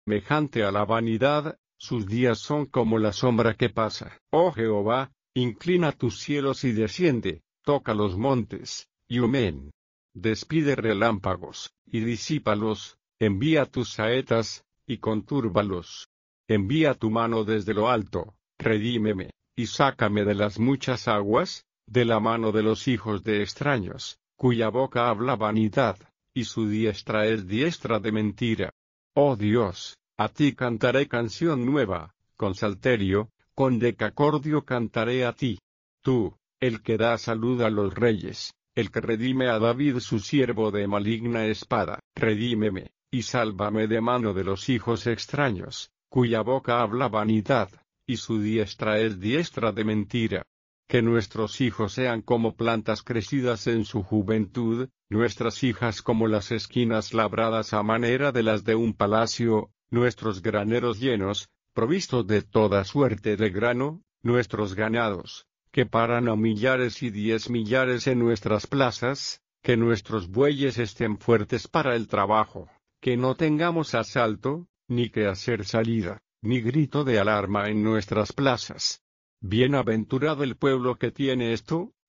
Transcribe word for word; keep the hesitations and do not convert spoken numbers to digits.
Semejante a la vanidad, sus días son como la sombra que pasa. Oh Jehová, inclina tus cielos y desciende, toca los montes, y humen. Despide relámpagos, y disípalos, envía tus saetas, y contúrbalos. Envía tu mano desde lo alto, redímeme, y sácame de las muchas aguas, de la mano de los hijos de extraños, cuya boca habla vanidad, y su diestra es diestra de mentira. Oh Dios, a ti cantaré canción nueva, con salterio, con decacordio cantaré a ti. Tú, el que da salud a los reyes, el que redime a David su siervo de maligna espada, redímeme, y sálvame de mano de los hijos extraños, cuya boca habla vanidad, y su diestra es diestra de mentira. Que nuestros hijos sean como plantas crecidas en su juventud, nuestras hijas como las esquinas labradas a manera de las de un palacio, nuestros graneros llenos, provistos de toda suerte de grano, nuestros ganados, que paran a millares y diez millares en nuestras plazas, que nuestros bueyes estén fuertes para el trabajo, que no tengamos asalto, ni que hacer salida, ni grito de alarma en nuestras plazas. Bienaventurado el pueblo que tiene esto,